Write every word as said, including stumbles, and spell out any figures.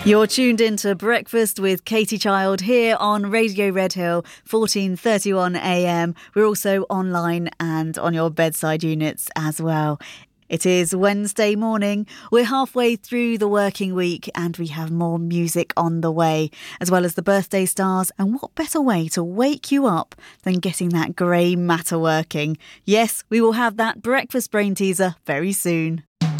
You're tuned into Breakfast with Katie Child here on Radio Redhill, fourteen thirty-one A M. We're also online and on your bedside units as well. It is Wednesday morning. We're halfway through the working week and we have more music on the way, as well as the birthday stars. And what better way to wake you up than getting that grey matter working? Yes, we will have that breakfast brain teaser very soon.